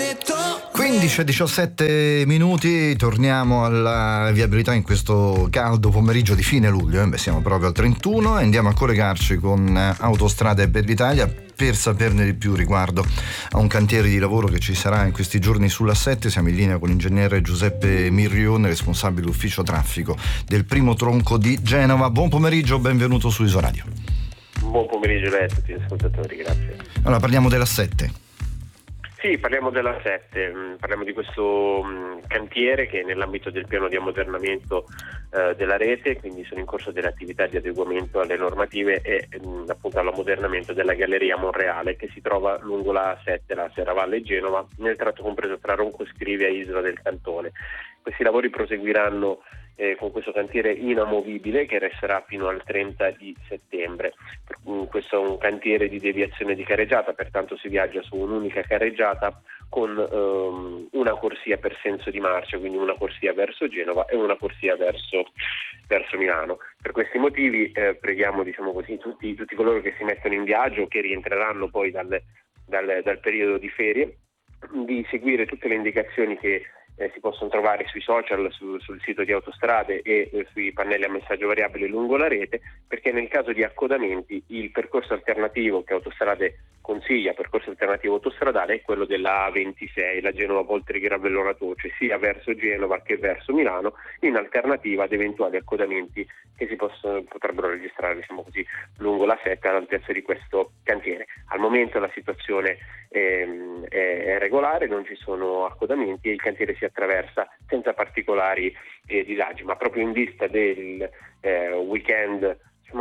15-17 minuti, torniamo alla viabilità in questo caldo pomeriggio di fine luglio, siamo proprio al 31 e andiamo a collegarci con Autostrade per l'Italia per saperne di più riguardo a un cantiere di lavoro che ci sarà in questi giorni sulla 7. Siamo in linea con l'ingegnere Giuseppe Mirrione, responsabile ufficio traffico del primo tronco di Genova. Buon pomeriggio, benvenuto su Isoradio. Buon pomeriggio a tutti gli ascoltatori, grazie. Allora, parliamo della 7. Sì, parliamo della 7, parliamo di questo cantiere che nell'ambito del piano di ammodernamento della rete, quindi sono in corso delle attività di adeguamento alle normative e appunto all'ammodernamento della galleria Monreale che si trova lungo la 7, la Serravalle Genova, nel tratto compreso tra Ronco Scrivia e Isola del Cantone. Questi lavori proseguiranno con questo cantiere inamovibile che resterà fino al 30 di settembre. Questo è un cantiere di deviazione di carreggiata, pertanto si viaggia su un'unica carreggiata con una corsia per senso di marcia, quindi una corsia verso Genova e una corsia verso Milano. Per questi motivi preghiamo tutti coloro che si mettono in viaggio, che rientreranno poi dal periodo di ferie, di seguire tutte le indicazioni che si possono trovare sui social, sul sito di Autostrade e sui pannelli a messaggio variabile lungo la rete, perché nel caso di accodamenti il percorso alternativo che Autostrade consiglia, percorso alternativo autostradale, è quello della A26, la Genova-Voltri-Gravellona Toce, sia verso Genova che verso Milano, in alternativa ad eventuali accodamenti che si potrebbero registrare lungo la 7 all'altezza di questo cantiere. Al momento la situazione è regolare, non ci sono accodamenti e il cantiere si attraversa senza particolari disagi, ma proprio in vista del weekend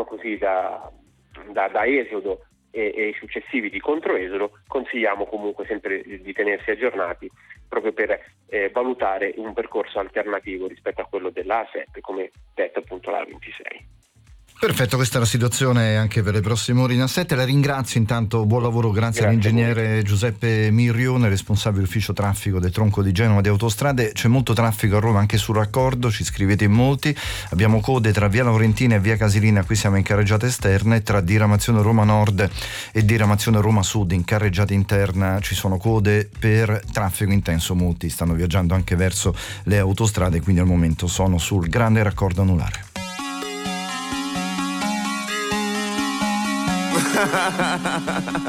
da esodo e i successivi di controesodo, consigliamo comunque sempre di tenersi aggiornati proprio per valutare un percorso alternativo rispetto a quello della A7, come detto appunto la A26. Perfetto, questa è la situazione anche per le prossime ore in A7. La ringrazio intanto, buon lavoro, grazie all'ingegnere Giuseppe Mirrione, responsabile ufficio traffico del tronco di Genova di Autostrade. C'è molto traffico a Roma anche sul raccordo, ci scrivete in molti, abbiamo code tra via Laurentina e via Casilina, qui siamo in carreggiata esterna, e tra diramazione Roma Nord e diramazione Roma Sud in carreggiata interna ci sono code per traffico intenso, molti stanno viaggiando anche verso le autostrade, quindi al momento sono sul grande raccordo anulare.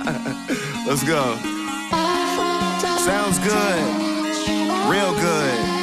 Let's go. Sounds good. Real good.